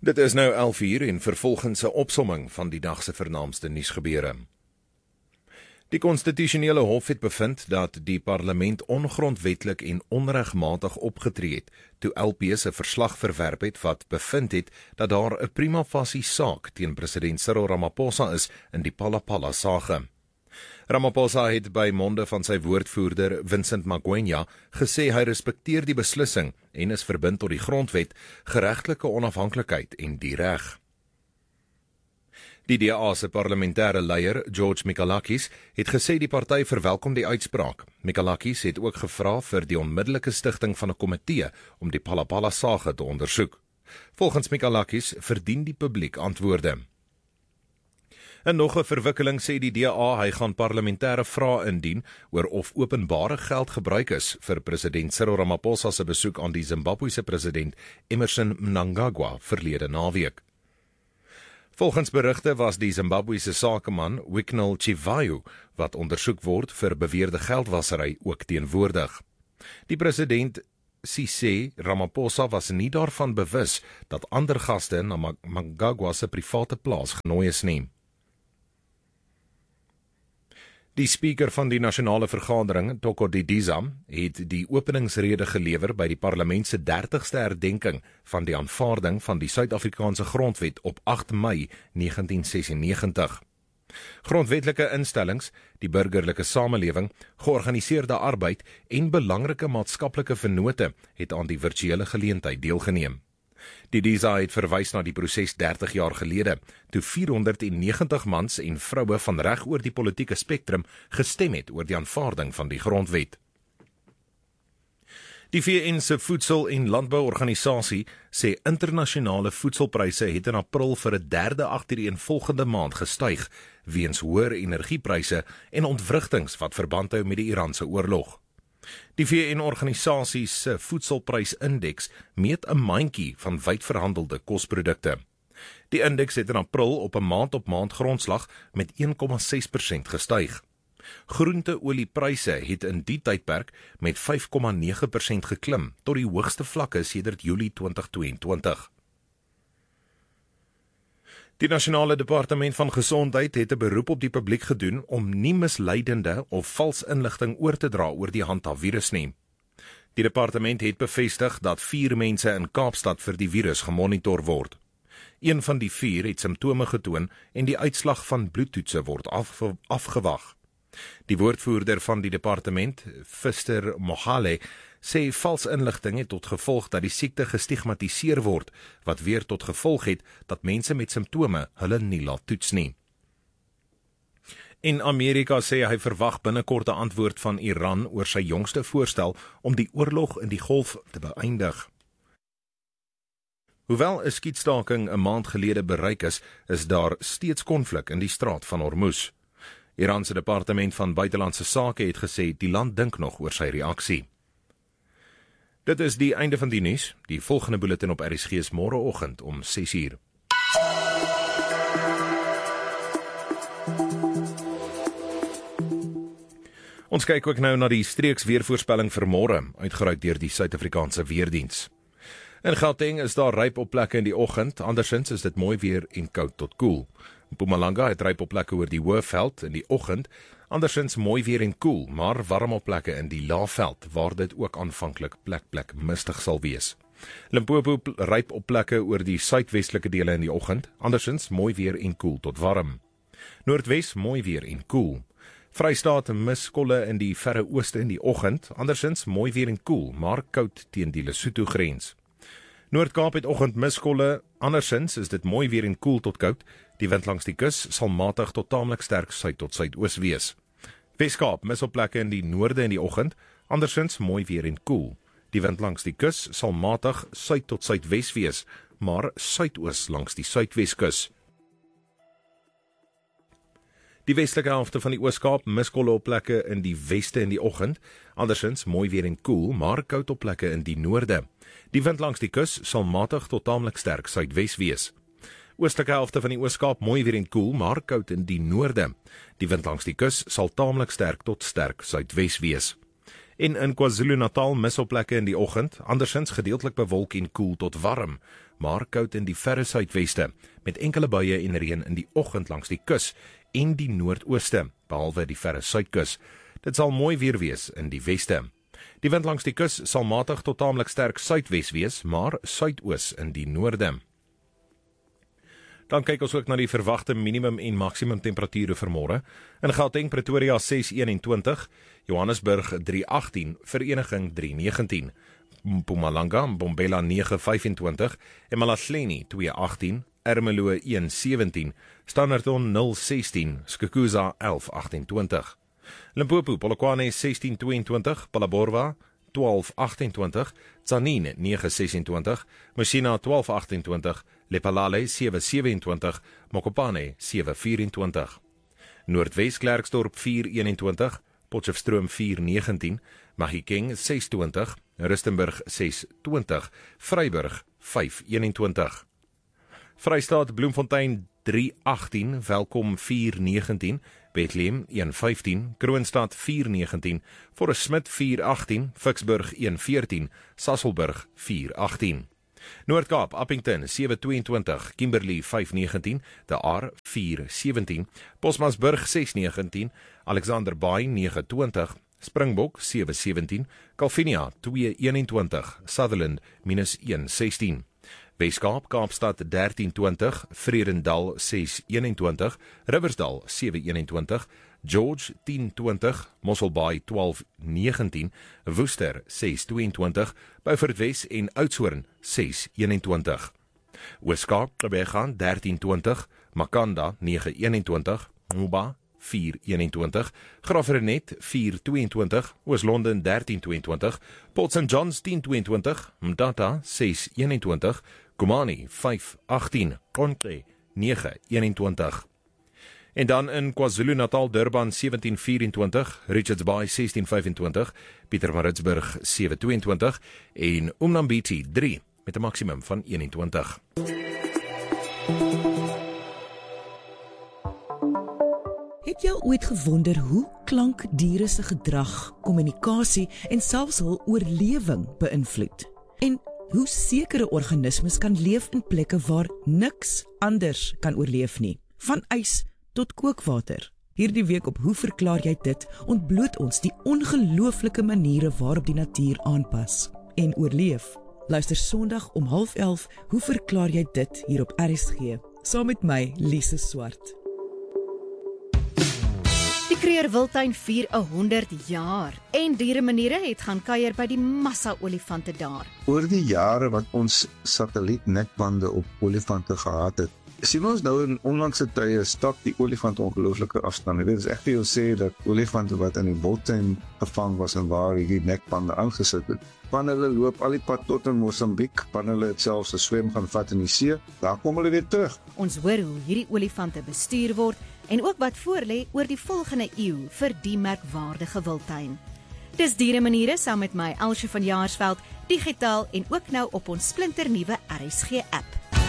Dit is nou 11:00 en vervolgens 'n opsomming van die dag se vernaamste nuusgebeure. Die konstitusionele hof het bevind dat die parlement ongrondwetlik en onregmatig opgetree het toe LP se verslag verwerp het wat bevind het dat daar 'n prima facie saak teen president Cyril Ramaphosa is in die Phala-Phala saga. Ramaphosa het by monde van sy woordvoerder Vincent Magwenya gesê hy respekteer die beslissing en is verbind tot die grondwet, geregtelike onafhanklikheid en die reg. Die DA se parlementêre leier, George Mikalakis, het gesê die party verwelkom die uitspraak. Mikalakis het ook gevra vir die onmiddellike stigting van 'n komitee om die Phala-Phala saga te ondersoek. Volgens Mikalakis verdien die publiek antwoorde. En nog 'n verwikkeling sê die DA hy gaan parlementêre vrae indien oor of openbare geld gebruik is vir president Cyril Ramaphosa se besoek aan die Zimbabwese president Emmerson Mnangagwa verlede naweek. Volgens berigte was die Zimbabwese sakeman Wicknell Chivayo wat ondersoek word vir beweerde geldwasery ook teenwoordig. Die president sê Ramaphosa was nie daarvan bewus dat ander gaste na Mnangagwa se private plaas genooi is nie. Die speaker van die nasionale vergadering, Toko Didiza, het die openingsrede gelewer by die parlement se 30ste herdenking van die aanvaarding van die Suid-Afrikaanse grondwet op 8 Mei 1996. Grondwetlike instellings, die burgerlike samelewing, georganiseerde arbeid en belangrike maatskaplike vennote het aan die virtuele geleentheid deelgeneem. Didiza het verwys na die proses 30 jaar gelede, toe 490 mans en vroue van reg oor die politieke spektrum gestem het oor die aanvaarding van die grondwet. Die VN se Voedsel- en Landbouorganisasie sê internasionale voedselpryse het in April vir 'n derde agtereenvolgende maand gestyg, weens hoër energiepryse en ontwrigtings wat verband hou met die Iranse oorlog. Die VN-organisasie se voedselprysindeks meet 'n mandjie van wyd verhandelde kosprodukte. Die indeks het in April op 'n maand-op-maand grondslag met 1,6% gestyg. Groente-oliepryse het in die tydperk met 5,9% geklim tot die hoogste vlakke sedert Julie 2022. Die Nasionale Departement van Gesondheid het 'n beroep op die publiek gedoen om nie misleidende of vals inligting oor te dra oor die hantavirus nie. Die departement het bevestig dat 4 mense in Kaapstad vir die virus gemonitor word. Een van die 4 het simptome getoon en die uitslag van bloedtoetse word afgewag. Die woordvoerder van die departement, Fister Mohale, sê vals inligting het tot gevolg dat die siekte gestigmatiseer word, wat weer tot gevolg het dat mense met simptome hulle nie laat toets nie. En Amerika sê hy verwag binnekort 'n antwoord van Iran oor sy jongste voorstel om die oorlog in die Golf te beëindig. Hoewel 'n skietstaking 'n maand gelede bereik is daar steeds konflik in die straat van Hormuz. Iran se departement van buitelandse sake het gesê die land dink nog oor sy reaksie. Dit is die einde van die nuus. Die volgende bulletin op RSG is môreoggend om 6:00. Ons kyk ook nou na die streeksweervoorspelling vir môre, uitgeruik deur die Suid-Afrikaanse Weerdiens. In Gauteng is daar ryp op plekke in die oggend, andersins is dit mooi weer en koud tot koel. Mpumalanga het ryp op plekke oor die Hoëveld in die oggend, andersins mooi weer en koel, maar warm op plekke in die Laagveld, waar dit ook aanvanklik plek mistig sal wees. Limpopo ryp op plekke oor die suidwestelike dele in die oggend, andersins mooi weer en koel tot warm. Noordwes mooi weer en koel. Vrystaat miskolle in die verre ooste in die oggend, andersins mooi weer en koel, maar koud teen die Lesotho grens. Noord-Kaap het oggend miskolle, andersins is dit mooi weer en koel tot koud. Die wind langs die kus sal matig tot taamlik sterk suid tot suidoos wees. Weskaap mis op plekke in die noorde in die oggend, andersins mooi weer en koel. Die wind langs die kus sal matig suid tot suidwes wees, maar suidoos langs die suidweskus. Die westelike helfte van die Ooskaap miskolle op plekke in die weste in die oggend, andersins mooi weer en koel, maar koud op plekke in die noorde. Die wind langs die kus sal matig tot taamlik sterk suidwes wees. Oostelike helfte van die Ooskaap mooi weer en koel, maar koud in die noorde. Die wind langs die kus sal taamlik sterk tot sterk suidwes wees. En in KwaZulu-Natal mis op plekke in die oggend, andersins gedeeltelik bewolk en koel tot warm, maar koud in die verre suidweste, met enkele buie en reën in die oggend langs die kus en die noordooste, behalwe die verre suidkus. Dit sal mooi weer wees in die weste. Die wind langs die kus sal matig tot taamlik sterk suidwes wees, maar suidoos in die noorde. Dan kyk ons ook na die verwagte minimum en maksimum temperature vir môre. In Gauteng, Pretoria 6:21, Johannesburg 3:18, Vereniging 3:19, Mpumalanga, Mbombela 9:25, Emalahleni 2:18, Ermelo 1:17, Standerton 0:16, Skukuza 11:28. Limpopo, Polokwane 16:22, Phalaborwa 12:28, Tzaneen 9:26, Messina 12:28, Lephalale 7:27, Mokopane 7:24. Noordwes Klerksdorp 4:21, Potchefstroom 4:19, Mahikeng 6:20, Rustenburg 6:20, Vryburg 5:21. Vrystaat Bloemfontein 3:18, Welkom 4:19, Bethlehem 1:15, Kroonstad 4:19, Forest Smith 4:18, Vicksburg 1:14, Sasolburg 4:18. Noord-Kaap, Appington 7:22, Kimberley 5:19, De Aar 4:17, Bosmansburg 6:19, Alexander Bay 9:20, Springbok 7:17, Calvinia 2:21, Sutherland -1:16. Weskaap, Kaapstad 13:20, Vredendal 6:21, Riversdal 7:21, George 10:20, Mosselbaai 12:19, Woester 6:22, Beaufort Wes en Oudtshoorn 6:21. Ooskaap, Gqeberha 13:20, Makanda 9:21, Mba 4:21, Graafrenet 4:22, Oos-London 13:22, Port St John's 10:22, Mthatha 6:21, Komani 5:18, Konke 9:21. En dan in KwaZulu-Natal, Durban 17:24, Richards Bay 16:25, Pietermaritzburg 7:22 en Umnambiti 3 met 'n maksimum van 21. Het jy ooit gewonder hoe klankdiere se gedrag, kommunikasie en selfs hul oorlewing beïnvloed? En hoe sekere organismes kan leef in plekke waar niks anders kan oorleef nie, van ys tot kookwater? Hierdie week op Hoe verklaar jy dit, ontbloot ons die ongelooflike maniere waarop die natuur aanpas en oorleef. Luister Sondag om 10:30, Hoe verklaar jy dit, hier op RSG, saam met my, Lise Swart. Die Kruger Wildtuin vier 100 jaar en dieremaniere het gaan kuier by die massa olifante daar. Oor die jare wat ons satellietnetbande op olifante gehad het, sien ons nou in onlangse tye stap die olifant ongelooflike afstande. Dit is echt vir jou sê dat olifante wat in die Wildtuin gevang was en waar hierdie nekbande aangesit het, van hulle loop al die pad tot in Mosambiek, van hulle het selfs 'n swem gaan vat in die see, daar kom hulle weer terug. Ons hoor hoe hierdie olifante bestuur word en ook wat voorlê oor die volgende eeu vir die merkwaardige wildtuin. Dis dieremaniere saam met my, Elsje van Jaarsveld, digitaal en ook nou op ons splinternuwe RSG-app.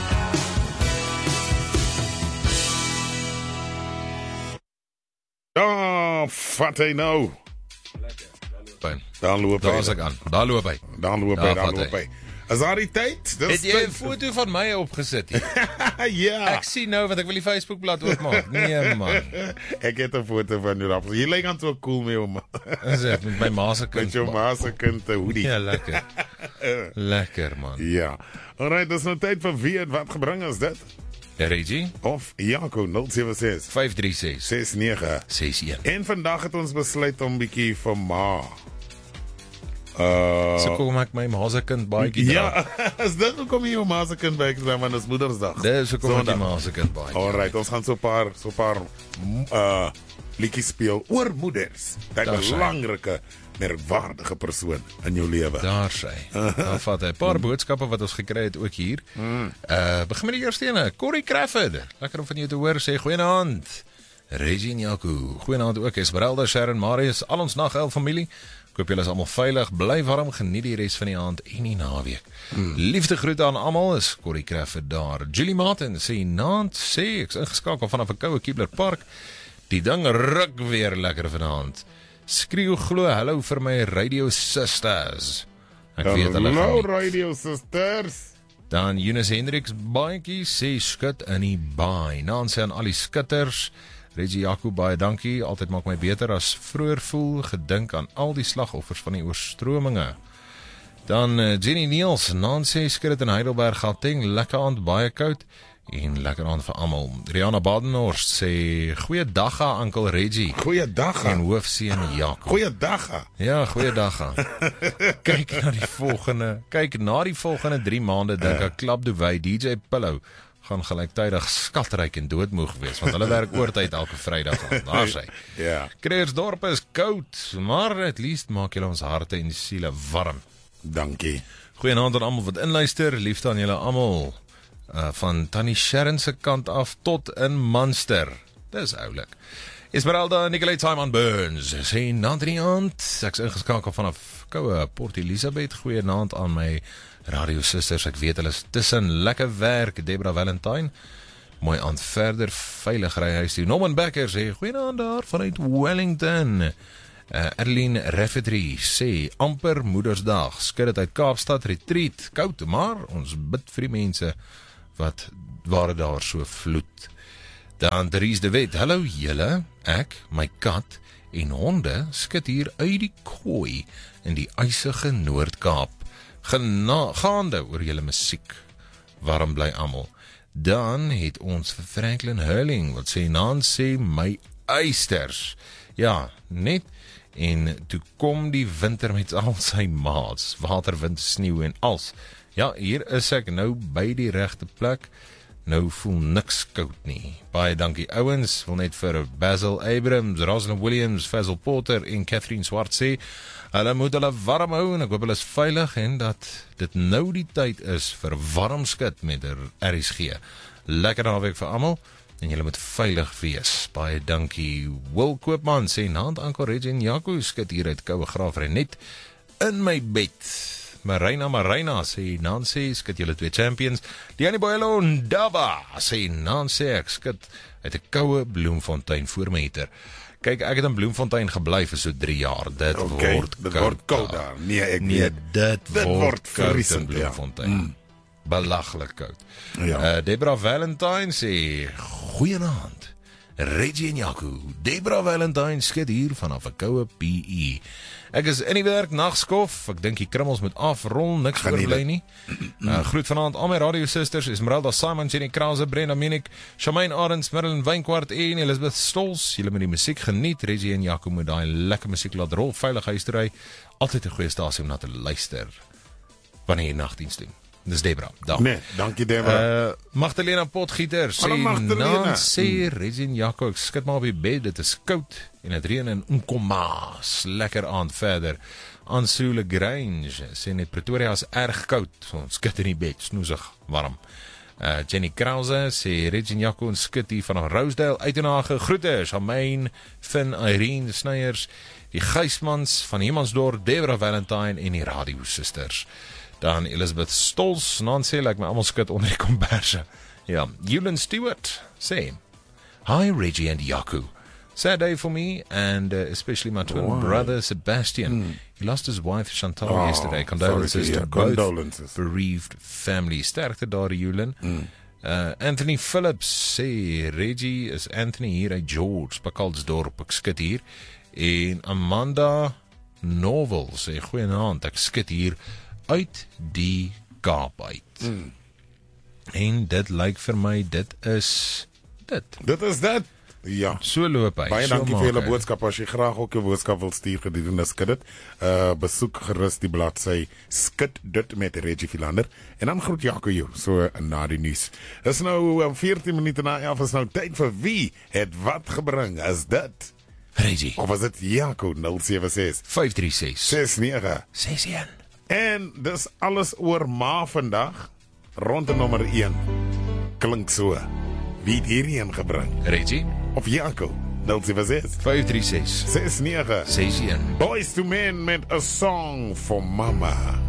Vat hy nou. Dan loop hy. Daar loop hy. Dan loop hy. Is daar die tyd? Het jy 'n foto van my opgesit hier? Ja. Ek sien nou, want ek wil die Facebookblad oopmaak. Nee man. Ek het 'n foto van jou daar. Jy lyk aan so cool mee om. Is dit met my ma se kind? Met jou ma se kind te hoodie. Ja, lekker. Lekker man. Ja. Alright, dis nou tyd vir wie en wat gebring is dit? Reggie? Of Jaco 076 536 6961. En vandag het ons besluit om bietjie vir ma. So kom ek my ma se kind baie dra. Ja, is dit hoekom jy jou ma se kind baie dra, want dit is Moedersdag. Dis hoekom ek die ma se kind baie. Alright, ons gaan so 'n paar liedjies speel oor moeders. 'n belangrike, merkwaardige persoon in jou lewe. Daar sê. Dan vat hy 'n paar boodskappe wat ons gekry het ook hier. Begin met die eerste ene. Corey Crawford. Lekker om van jou te hoor. Sê goeienaand. Reggie en Jaco. Goeienaand ook. Esmeralda, Sharon, Marius, al ons Nagel familie. Ek hoop julle is almal veilig, bly warm, geniet die res van die aand en die naweek. Liefde groete aan almal, is Corey Crawford daar. Julie Martin sê naand, sê ek's ingeskakel vanaf 'n koue Kibler Park. Die ding ruk weer lekker vanaand. Skreeu glo hallo vir my radio sisters. Ek weet hulle Hallo gaan radio sisters. Dan Eunice Hendriks baantjie sê skit in die baai. Nancy aan al die skitters. Reggie Jaco, baie dankie. Altyd maak my beter as vroeër voel. Gedink aan al die slagoffers van die oorstromings. Dan Jenny Niels, Nancy skit dit in Heidelberg, Gauteng, lekker aand, baie koud. En lekker aand vir almal. Rihanna Badenhorst sê goeiedag aan Uncle Reggie. Goeiedag. En hoofseun Jaco. Goeiedag. Ja, goeiedag. Kyk na die volgende 3 maande dink ek Klap Dubai, DJ Pillow gaan gelyktydig skatryk en doodmoeg wees, want hulle werk oortyd elke Vrydag aan. Daar sê. Ja. Kreersdorp is koud, maar at least maak julle ons harte en siele warm. Dankie. Goeienaand aan almal wat inluister, liefde aan julle almal. Van Tannie Sharon se kant af tot in Munster. Dis oulik. Esmeralda Nicolai Simon Burns sê naand aand, ek's ingeskakel vanaf koue Port Elizabeth. Goeienaand aan my radio sisters. Ek weet hulle is tussen lekker werk. Deborah Valentine. Mooi aand verder, veilig ry huis toe. Norman Becker sê goeienaand daar vanuit Wellington. Erlien Refetry sê amper Moedersdag. Skit dit uit Kaapstad retreat. Koud, maar ons bid vir die mense wat waar daar so vloed. Dan Dries de Wet, hallo julle, ek, my kat en honde skit hier uit die kooi in die ysige Noord-Kaap. Gaande oor julle musiek. Warm bly almal. Dan het ons vir Franklin Hurling wat sê Nancy my eisters. Ja, net en toe kom die winter met al sy maats, water, wind, sneeu en als. Ja, hier is ek nou by die regte plek. Nou voel niks koud nie. Baie dankie ouens, wil net vir Basil Abrams, Rosalind Williams, Faisal Porter en Catherine Swart sê, hulle moet hulle warm hou en ek hoop hulle is veilig en dat dit nou die tyd is vir warm skit met RSG. Lekker naweek vir almal en julle moet veilig wees. Baie dankie. Wil Koopman sê, naand Uncle Reggie en Jaco skit hier uit koue Graafrein net in my bed. Marina sê, Nancy, skit julle 2 champions. Diani Boyelo Ndaba sê, Nancy, ek skit uit 'n koue Bloemfontein voor my heater. Kyk, ek het in Bloemfontein gebly vir so 3 jaar. Dit word koud daar. Nee, dit word verriesend in Bloemfontein. Ja. Belaglik koud. Ja. Deborah Valentine sê, goeienaand. Reggie en Jaco, Deborah Valentine skit hier vanaf 'n koue PE. Ek is in die werk, nagskof. Ek dink die krummels moet afrol, niks oorbly nie. Groet vanaand al my radio sisters, Esmeralda Simon, Jenny Krause, Brenda Munich, Shamaine Arends, Marilyn Wynkwart en Elizabeth Stols. Julle moet die musiek geniet. Reggie en Jaco moet daai lekker musiek laat rol, veilig huis toe ry. Altyd 'n goeie stasie om na te luister wanneer jy nagdiens doen. Dis Debra. Dag. Nee, dankie Debra. Magdalena Potgieter sê, sê Reggie en Jaco, ek skit maar op die bed, dit is koud en het reën in Nkomas. Lekker aand verder. Ansou Lagrange sê net Pretoria is erg koud, so ons skit in die bed, snoezig, warm. Jenny Krause sê Reggie en Jaco skit hier vanaf Rosedale, Uitenhage, groete, Shamaine, Finn, Irene Sneyers, die Gysmans van Hemansdorp, Debra Valentine en die radio sisters. Dan Elizabeth Stols, Nancy, like my almal skit onder die komberse. Ja, Eulyn Stewart, same. Hi Reggie and Jaco. Sad day for me and especially my twin brother Sebastian. He lost his wife Chantal yesterday. Condolences to both bereaved families. Sterkte daar Eulyn. Anthony Phillips sê Reggie is Anthony hier uit George, Bakaldsdorp, ek skit hier. En Amanda Novel sê goeienaand, ek skit hier uit die Kaap uit. En dit lyk vir my, dit is dit. Dit is dit. Ja. So loop hy. Baie dankie vir julle boodskap. As jy graag ook 'n boodskap wil stuur gedurende skit dit, besoek gerus die bladsy Skit dit met Reggie Philander en dan groet Jaco jou so na die nuus. Dis nou 14 minute na 11, is nou tyd vir wie het wat gebring. Is dit Reggie of is dit Jaco? 076 536 69 61. En dis alles oor ma vandag. Ronde nommer 1 klink so. Wie het hierheen gebring? Reggie of Jaco? 076 536 69 61. Boys to Men met A Song for Mama.